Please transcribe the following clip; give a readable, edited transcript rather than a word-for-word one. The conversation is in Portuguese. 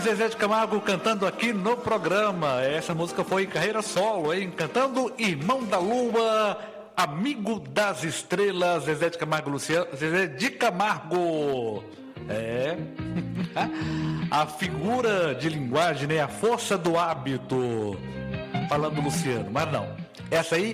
Zezé de Camargo cantando aqui no programa. Essa música foi carreira solo, hein? Cantando Irmão da Lua, Amigo das Estrelas, Zezé de Camargo, Luciano, Zezé de Camargo. É. A figura de linguagem, né? A força do hábito. Falando do Luciano, mas não. Essa aí